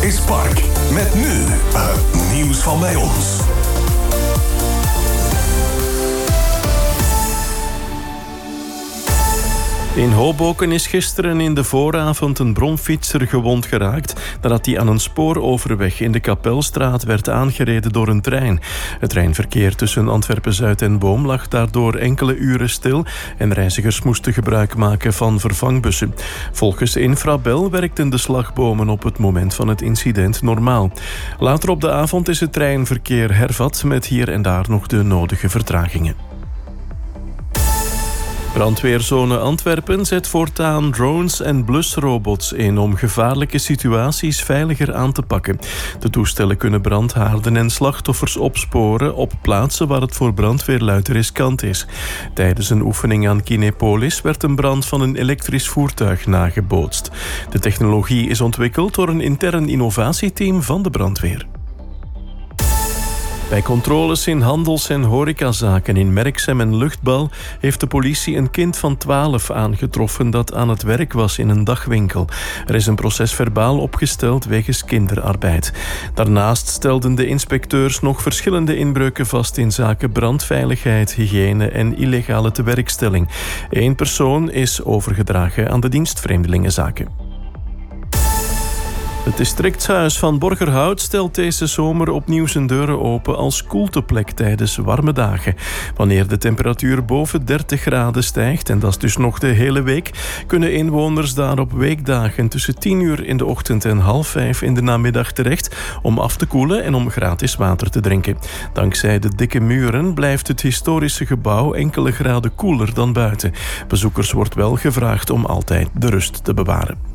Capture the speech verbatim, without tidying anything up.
is Park. Met nu het nieuws van bij ons. In Hoboken is gisteren in de vooravond een bromfietser gewond geraakt nadat hij aan een spooroverweg in de Kapelstraat werd aangereden door een trein. Het treinverkeer tussen Antwerpen-Zuid en Boom lag daardoor enkele uren stil en reizigers moesten gebruik maken van vervangbussen. Volgens Infrabel werkten de slagbomen op het moment van het incident normaal. Later op de avond is het treinverkeer hervat met hier en daar nog de nodige vertragingen. Brandweerzone Antwerpen zet voortaan drones en blusrobots in om gevaarlijke situaties veiliger aan te pakken. De toestellen kunnen brandhaarden en slachtoffers opsporen op plaatsen waar het voor brandweerluid riskant is. Tijdens een oefening aan Kinepolis werd een brand van een elektrisch voertuig nagebootst. De technologie is ontwikkeld door een intern innovatieteam van de brandweer. Bij controles in handels- en horecazaken in Merksem en Luchtbal heeft de politie een kind van twaalf aangetroffen dat aan het werk was in een dagwinkel. Er is een procesverbaal opgesteld wegens kinderarbeid. Daarnaast stelden de inspecteurs nog verschillende inbreuken vast in zaken brandveiligheid, hygiëne en illegale tewerkstelling. Eén persoon is overgedragen aan de dienst Vreemdelingenzaken. Het districtshuis van Borgerhout stelt deze zomer opnieuw zijn deuren open als koelteplek tijdens warme dagen. Wanneer de temperatuur boven dertig graden stijgt, en dat is dus nog de hele week, kunnen inwoners daar op weekdagen tussen tien uur in de ochtend en half vijf in de namiddag terecht om af te koelen en om gratis water te drinken. Dankzij de dikke muren blijft het historische gebouw enkele graden koeler dan buiten. Bezoekers wordt wel gevraagd om altijd de rust te bewaren.